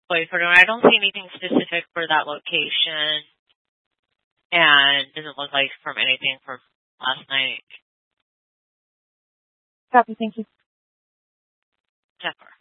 Boyford, I don't see anything specific for that location, and doesn't look like from anything from last night. Copy, thank you. Zephyr.